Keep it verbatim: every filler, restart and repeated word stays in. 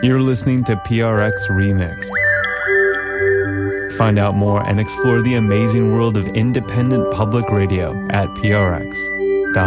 You're listening to P R X Remix. Find out more and explore the amazing world of independent public radio at P R X.